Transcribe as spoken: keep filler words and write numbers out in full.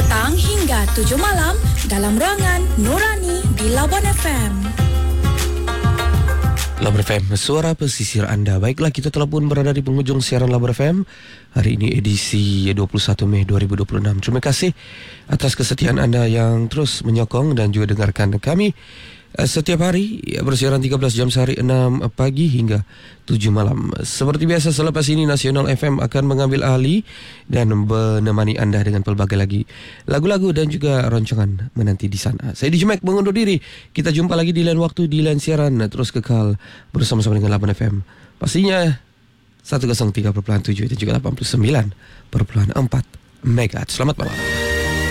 petang hingga tujuh malam dalam ruangan Nurani di Labuan F M. Labuan F M, suara pesisir anda. Baiklah, kita telah pun berada di penghujung siaran Labuan F M. Hari ini edisi dua puluh satu Mei dua ribu dua puluh enam. Terima kasih atas kesetiaan anda yang terus menyokong dan juga dengarkan kami setiap hari bersiaran tiga belas jam sehari, enam pagi hingga tujuh malam. Seperti biasa, selepas ini Nasional F M akan mengambil alih dan menemani anda dengan pelbagai lagi lagu-lagu dan juga rancangan menanti di sana. Saya D J Mac mengundur diri. Kita jumpa lagi di lain waktu, di lain siaran. Terus kekal bersama-sama dengan Labuan F M. Pastinya seratus tiga perpuluhan tujuh dan juga delapan puluh sembilan perpuluhan empat megahertz. Selamat malam.